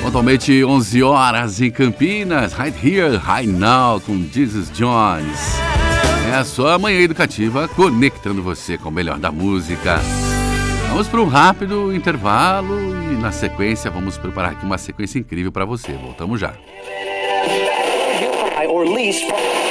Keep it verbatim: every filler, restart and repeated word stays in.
Pontualmente onze horas em Campinas, Right Here, Right Now, com Jesus Jones. É a sua manhã educativa conectando você com o melhor da música. Vamos para um rápido intervalo e na sequência vamos preparar aqui uma sequência incrível para você. Voltamos já. Or lease